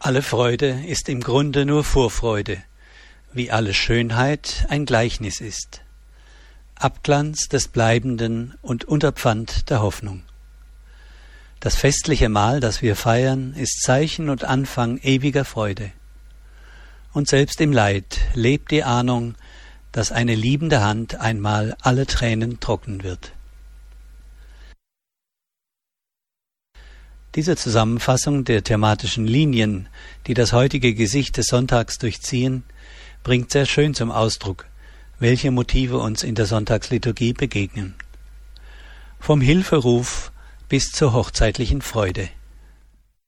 Alle Freude ist im Grunde nur Vorfreude, wie alle Schönheit ein Gleichnis ist, Abglanz des Bleibenden und Unterpfand der Hoffnung. Das festliche Mahl, das wir feiern, ist Zeichen und Anfang ewiger Freude. Und selbst im Leid lebt die Ahnung, dass eine liebende Hand einmal alle Tränen trocknen wird. Diese Zusammenfassung der thematischen Linien, die das heutige Gesicht des Sonntags durchziehen, bringt sehr schön zum Ausdruck, welche Motive uns in der Sonntagsliturgie begegnen. Vom Hilferuf bis zur hochzeitlichen Freude.